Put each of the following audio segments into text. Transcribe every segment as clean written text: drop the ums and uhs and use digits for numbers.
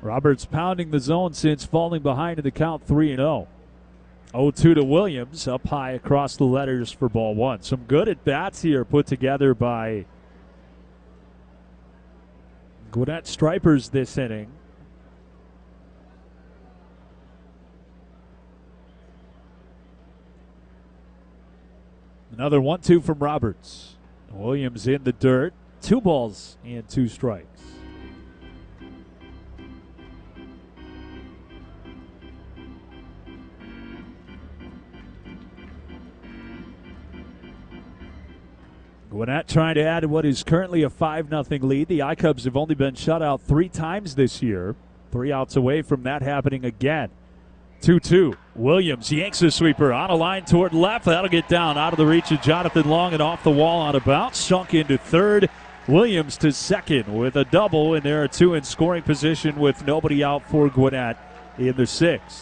Roberts pounding the zone since falling behind in the count 3-0. 0-2 to Williams, up high across the letters for ball one. Some good at-bats here put together by Gwinnett Stripers this inning. Another 1-2 from Roberts. Williams in the dirt. 2 balls and 2 strikes. Gwinnett trying to add to what is currently a 5-0 lead. The I-Cubs have only been shut out 3 times this year. 3 outs away from that happening again. 2-2. Williams yanks a sweeper on a line toward left. That'll get down out of the reach of Jonathan Long and off the wall on a bounce. Sunk into third. Williams to second with a double, and there are 2 in scoring position with nobody out for Gwinnett in the 6th.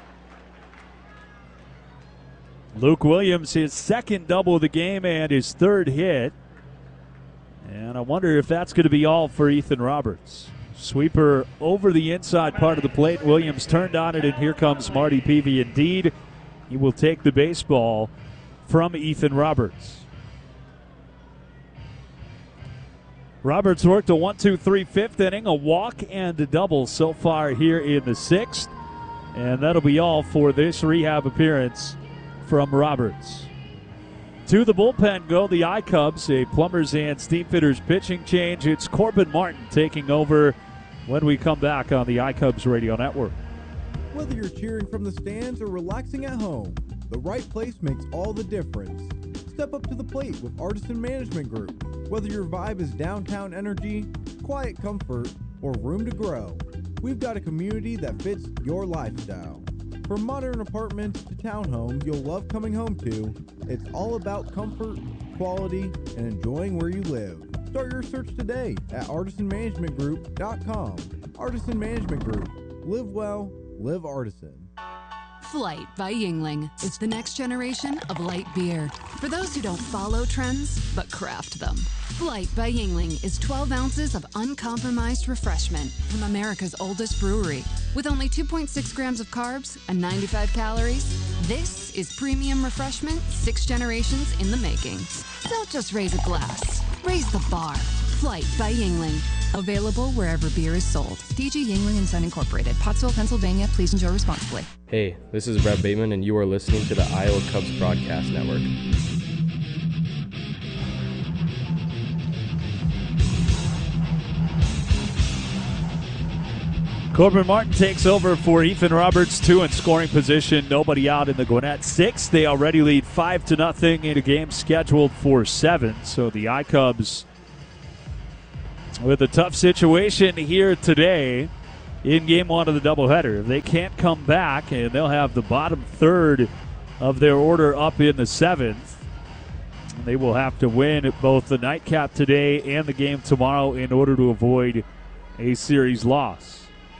Luke Williams, his 2nd double of the game and his 3rd hit. And I wonder if that's going to be all for Ethan Roberts. Sweeper over the inside part of the plate. Williams turned on it, and here comes Marty Peavy. Indeed, he will take the baseball from Ethan Roberts. Roberts worked a 1-2-3 5th inning, a walk and a double so far here in the 6th. And that'll be all for this rehab appearance from Roberts. To the bullpen go the I-Cubs, a Plumbers and Steamfitters pitching change. It's Corbin Martin taking over when we come back on the I-Cubs Radio Network. Whether you're cheering from the stands or relaxing at home, the right place makes all the difference. Step up to the plate with Artisan Management Group. Whether your vibe is downtown energy, quiet comfort, or room to grow, we've got a community that fits your lifestyle. From modern apartments to townhomes you'll love coming home to, it's all about comfort, quality, and enjoying where you live. Start your search today at artisanmanagementgroup.com. Artisan Management Group. Live well, live artisan. Flight by Yuengling is the next generation of light beer. For those who don't follow trends, but craft them. Flight by Yuengling is 12 ounces of uncompromised refreshment from America's oldest brewery. With only 2.6 grams of carbs and 95 calories, this is premium refreshment 6 generations in the making. Don't just raise a glass, raise the bar. Flight by Yuengling. Available wherever beer is sold. DG Yuengling and Son Incorporated, Pottsville, Pennsylvania. Please enjoy responsibly. Hey, this is Brett Bateman, and you are listening to the Iowa Cubs Broadcast Network. Corbin Martin takes over for Ethan Roberts, 2 in scoring position. Nobody out in the Gwinnett 6. They already lead 5-0 in a game scheduled for 7. So the I-Cubs with a tough situation here today in game 1 of the doubleheader. If they can't come back, and they'll have the bottom third of their order up in the 7th. They will have to win both the nightcap today and the game tomorrow in order to avoid a series loss.